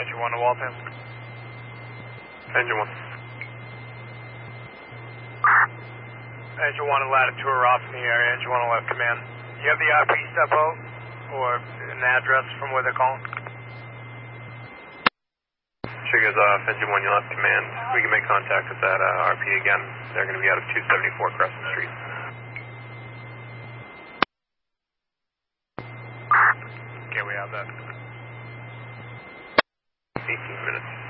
Engine 1 to Waltham. Engine 1. Engine 1 to Latitude off in the area. Engine 1 to left command. You have the RP step out or an address from where they're calling? Triggers off. Engine 1, you left command. We can make contact with that RP again. They're going to be out of 274 Crescent Street. Okay, we have that. 18 minutes.